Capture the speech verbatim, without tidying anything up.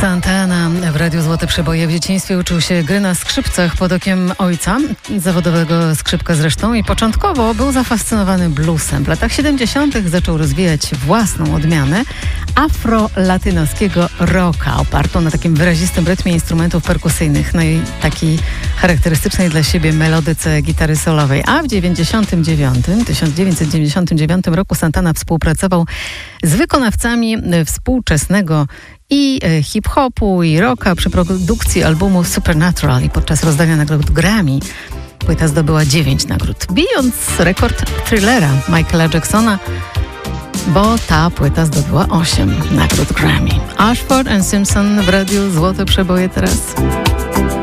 Santana w Radiu Złote Przeboje. W dzieciństwie uczył się gry na skrzypcach pod okiem ojca, zawodowego skrzypka zresztą, i początkowo był zafascynowany bluesem. W latach siedemdziesiątych zaczął rozwijać własną odmianę afro-latynoskiego rocka, opartą na takim wyrazistym rytmie instrumentów perkusyjnych, no i takiej charakterystycznej dla siebie melodyce gitary solowej. A w tysiąc dziewięćset dziewięćdziesiątym dziewiątym roku Santana współpracował z wykonawcami współczesnego i hip-hopu, i rocka przy produkcji albumu Supernatural, i podczas rozdania nagród Grammy płyta zdobyła dziewięć nagród, bijąc rekord Thrillera Michaela Jacksona, bo ta płyta zdobyła osiem nagród Grammy. Ashford and Simpson w Radiu Złote Przeboje teraz.